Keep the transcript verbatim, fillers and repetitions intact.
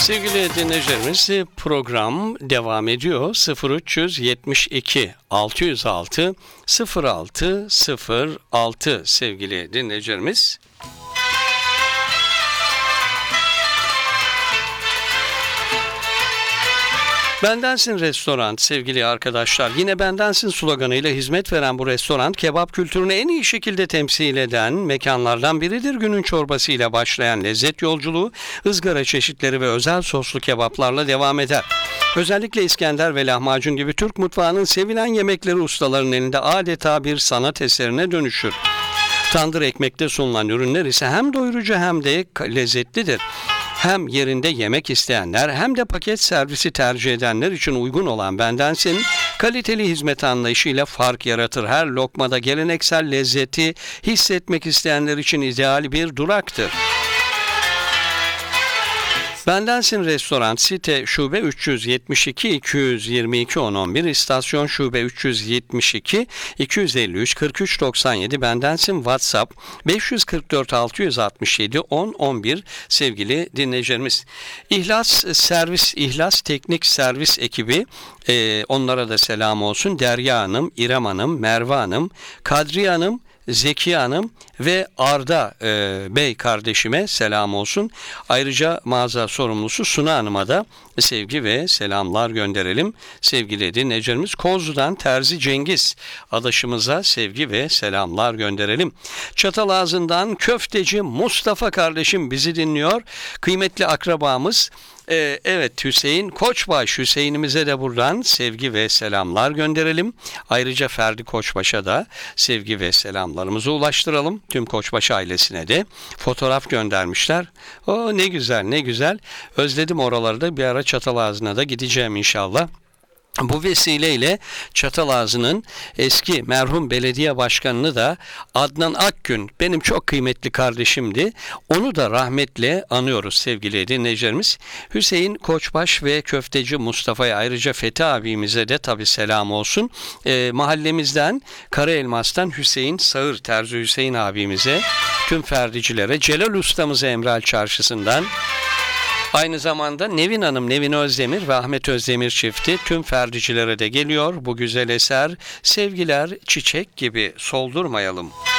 Sevgili dinleyicilerimiz, program devam ediyor. sıfır üç yetmiş iki altı yüz altı sıfır altı sıfır altı sevgili dinleyicilerimiz. Bendensin Restoran sevgili arkadaşlar. Yine Bendensin sloganıyla hizmet veren bu restoran, kebap kültürünü en iyi şekilde temsil eden mekanlardan biridir. Günün çorbasıyla başlayan lezzet yolculuğu, ızgara çeşitleri ve özel soslu kebaplarla devam eder. Özellikle İskender ve lahmacun gibi Türk mutfağının sevilen yemekleri ustaların elinde adeta bir sanat eserine dönüşür. Tandır ekmekte sunulan ürünler ise hem doyurucu hem de lezzetlidir. Hem yerinde yemek isteyenler hem de paket servisi tercih edenler için uygun olan Bendensin, kaliteli hizmet anlayışıyla fark yaratır. Her lokmada geleneksel lezzeti hissetmek isteyenler için ideal bir duraktır. Bendensin Restoran, site şube üç yüz yetmiş iki iki yüz yirmi iki on on bir, istasyon şube üç yüz yetmiş iki iki yüz elli üç kırk üç doksan yedi, Bendensin WhatsApp beş yüz kırk dört altı yüz altmış yedi on on bir sevgili dinleyicilerimiz. İhlas Servis, İhlas Teknik Servis ekibi, e, onlara da selam olsun. Derya Hanım, İrem Hanım, Merve Hanım, Kadriye Hanım, Zeki Hanım ve Arda e, Bey kardeşime selam olsun. Ayrıca mağaza sorumlusu Suna Hanım'a da sevgi ve selamlar gönderelim. Sevgili dinleyicilerimiz, Kozlu'dan Terzi Cengiz adaşımıza sevgi ve selamlar gönderelim. Çatalazı'ndan Köfteci Mustafa kardeşim bizi dinliyor. Kıymetli akrabamız, Ee, evet Hüseyin Koçbaş, Hüseyin'imize de buradan sevgi ve selamlar gönderelim. Ayrıca Ferdi Koçbaş'a da sevgi ve selamlarımızı ulaştıralım. Tüm Koçbaş ailesine de fotoğraf göndermişler. O ne güzel, ne güzel. Özledim oraları da, bir ara Çatalazı'na da gideceğim inşallah. Bu vesileyle Çatalazı'nın eski merhum belediye başkanını da, Adnan Akgün, benim çok kıymetli kardeşimdi. Onu da rahmetle anıyoruz sevgili dinleyicilerimiz. Hüseyin Koçbaş ve Köfteci Mustafa'ya, ayrıca Fethi abimize de tabi selam olsun. E, mahallemizden Karaelmas'tan Hüseyin Sağır, Terzi Hüseyin abimize, tüm ferdicilere, Celal ustamıza Emral Çarşısı'ndan, aynı zamanda Nevin Hanım, Nevin Özdemir ve Ahmet Özdemir çifti, tüm ferdicilere de geliyor bu güzel eser. Sevgiler çiçek gibi soldurmayalım.